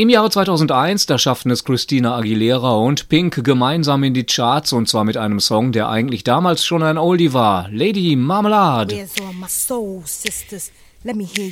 Im Jahre 2001, da schafften es Christina Aguilera und Pink gemeinsam in die Charts, und zwar mit einem Song, der eigentlich damals schon ein Oldie war, Lady Marmalade. Where's all my soul sisters? Let me hear